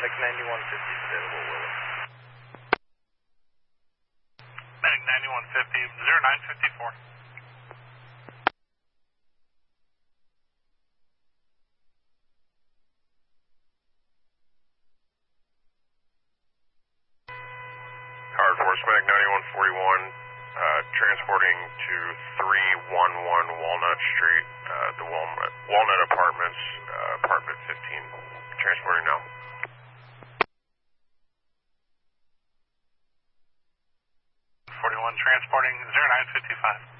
Medic 9150 is available, Willis. Medic 9150, 0954. Howard Force Medic 9141, transporting to 311 Walnut Street, the Walnut Apartments, apartment 15, transporting now. 41 transporting 0955.